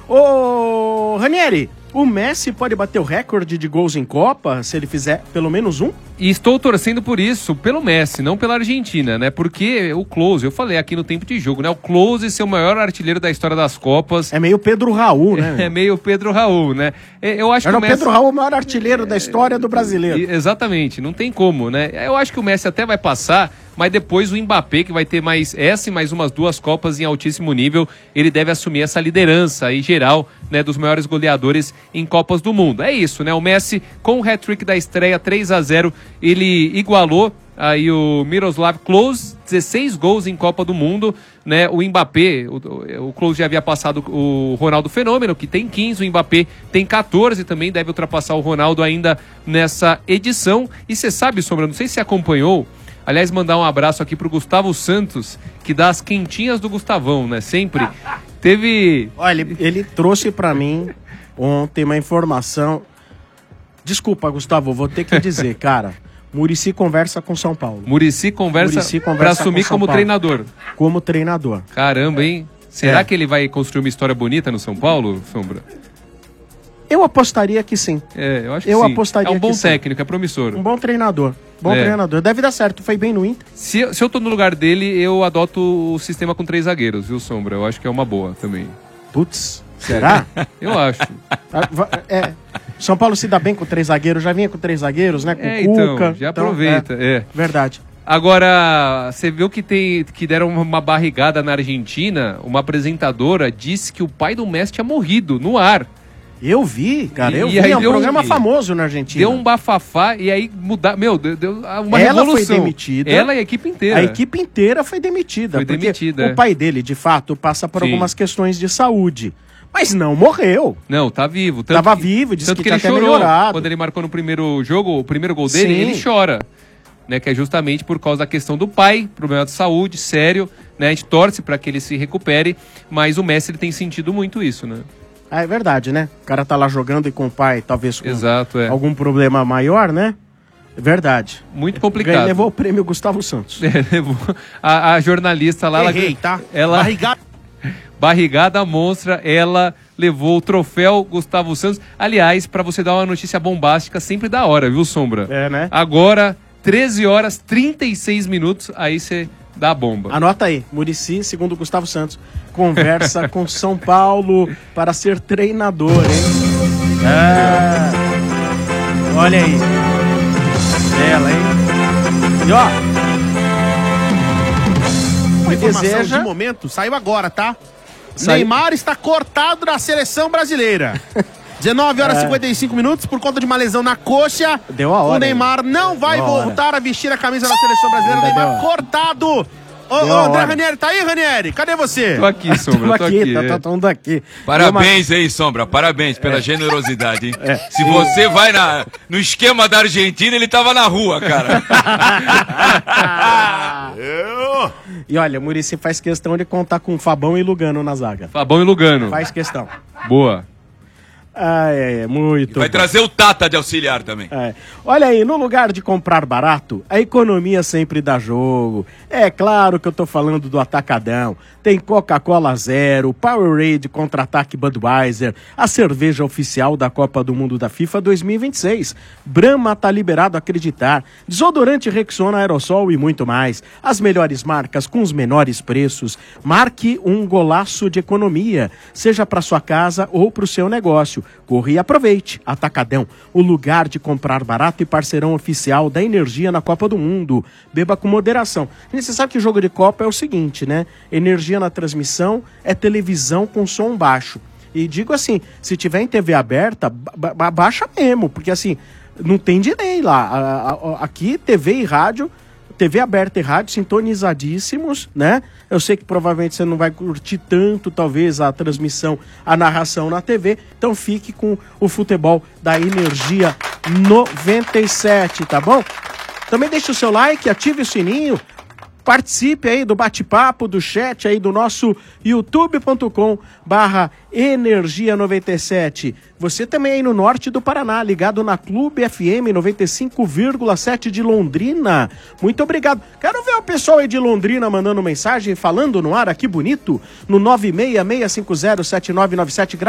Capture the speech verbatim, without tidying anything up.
Ô, Ranieri, o Messi pode bater o recorde de gols em Copa se ele fizer pelo menos um? E estou torcendo por isso, pelo Messi, não pela Argentina, né? Porque o Klose, eu falei aqui no tempo de jogo, né? O Klose ser o maior artilheiro da história das Copas. É meio Pedro Raul, né? É meio Pedro Raul, né? Eu acho Era que o Messi... Pedro Raul, o maior artilheiro da história do brasileiro. Exatamente, não tem como, né? Eu acho que o Messi até vai passar, mas depois o Mbappé, que vai ter mais essa e mais umas duas Copas em altíssimo nível, ele deve assumir essa liderança aí geral, né, dos maiores goleadores em Copas do Mundo. É isso, né? O Messi, com o hat-trick da estreia, três a zero, ele igualou aí o Miroslav Klose, dezesseis gols em Copa do Mundo, né? O Mbappé, o, o Klose já havia passado o Ronaldo Fenômeno, que tem quinze, o Mbappé tem quatorze, também deve ultrapassar o Ronaldo ainda nessa edição. E você sabe, Sombra, não sei se você acompanhou, aliás, mandar um abraço aqui pro Gustavo Santos, que dá as quentinhas do Gustavão, né? Sempre. Teve... Olha, ele, ele trouxe pra mim ontem uma informação. Desculpa, Gustavo, vou ter que dizer, cara. Muricy conversa com São Paulo. Muricy conversa, Muricy conversa pra assumir como Paulo. treinador. Como treinador. Caramba, hein? Será É. que ele vai construir uma história bonita no São Paulo, Sombra? Eu apostaria que sim. É, eu acho que Eu sim. apostaria É um bom que sim. técnico, é promissor. Um bom treinador. Bom É. treinador. Deve dar certo. Foi bem no Inter. Se, eu- se eu tô no lugar dele, eu adoto o sistema com três zagueiros, viu, Sombra? Eu acho que é uma boa também. Putz, será? Eu acho. Ah, va- é. São Paulo se dá bem com três zagueiros. Já vinha com três zagueiros, né? Com É, o então, Cuca. já aproveita, é. é. Verdade. Agora, você viu que, tem, que deram uma barrigada na Argentina? Uma apresentadora disse que o pai do Messi tinha morrido no ar. Eu vi, cara. Eu E- vi. e aí É um deu um- programa famoso na Argentina. Deu um bafafá e aí mudar. Meu, deu, deu uma Ela revolução. foi demitida. Ela e a equipe inteira. A equipe inteira foi demitida. Foi porque demitida, é. o pai dele, de fato, passa por Sim. algumas questões de saúde. Mas não morreu. Não, tá vivo. Tanto Tava que- vivo, disse tanto que que, tá ele até chorou. melhorado. Quando ele marcou no primeiro jogo, o primeiro gol dele, Sim. ele chora. Né, que é justamente por causa da questão do pai, problema de saúde, sério. Né, a gente torce para que ele se recupere, mas o Messi ele tem sentido muito isso, né? Ah, é verdade, né? O cara tá lá jogando e com o pai, talvez com Exato, é. algum problema maior, né? É verdade. Muito complicado. Ele levou o prêmio Gustavo Santos. É, levou. a, a jornalista lá... Errei, ela, tá? Ela, Barrigada. barrigada monstra, ela levou o troféu Gustavo Santos. Aliás, para você dar uma notícia bombástica, sempre da hora, viu, Sombra? É, né? Agora, treze horas, trinta e seis minutos, aí você dá a bomba. Anota aí, Muricy, segundo Gustavo Santos, conversa com São Paulo para ser treinador, hein? É. Olha aí. Bela, hein? E ó. Uma Me informação deseja... de momento saiu agora, tá? Saiu. Neymar está cortado da seleção brasileira. dezenove horas e É. cinquenta e cinco minutos por conta de uma lesão na coxa. Deu a hora, O Neymar não vai Deu a hora. voltar a vestir a camisa da seleção brasileira. O Ainda Neymar deu a- cortado. Ô, Deu ô, a André hora. Ranieri, tá aí, Ranieri? Cadê você? Tô aqui, Sombra, Tamo tô aqui, aqui. tá, é. tá, tamo daqui. Parabéns aí, Sombra. Parabéns pela generosidade, hein? Se você vai na, no esquema da Argentina, ele tava na rua, cara. Eu... E olha, o Muricy faz questão de contar com Fabão e Lugano na zaga. Fabão e Lugano. Faz questão. Boa. Ai, ai, ai, muito Vai bom. trazer o Tata de auxiliar também. É. Olha aí, no lugar de comprar barato, a economia sempre dá jogo. É claro que eu tô falando do Atacadão. Tem Coca-Cola Zero, Powerade Contra-Ataque Budweiser, a cerveja oficial da Copa do Mundo da FIFA dois mil e vinte e seis. Brahma tá liberado a acreditar. Desodorante Rexona Aerosol e muito mais. As melhores marcas com os menores preços. Marque um golaço de economia, seja para sua casa ou para o seu negócio. Corre e aproveite. Atacadão, o lugar de comprar barato e parceirão oficial da energia na Copa do Mundo. Beba com moderação. Gente, você sabe que o jogo de Copa é o seguinte, né? Energia na transmissão é televisão com som baixo. E digo assim, se tiver em T V aberta, ba- ba- baixa mesmo, porque assim, não tem delay lá. A- a- Aqui, T V e rádio, T V aberta e rádio sintonizadíssimos, né? Eu sei que provavelmente você não vai curtir tanto, talvez, a transmissão, a narração na T V. Então fique com o futebol da Energia noventa e sete, tá bom? Também deixe o seu like, ative o sininho. Participe aí do bate-papo, do chat aí do nosso youtube ponto com barra energia noventa e sete. Você também aí no norte do Paraná, ligado na Clube F M noventa e cinco vírgula sete de Londrina. Muito obrigado. Quero ver o pessoal aí de Londrina mandando mensagem, falando no ar aqui bonito, no nove seis seis cinco zero sete nove nove sete.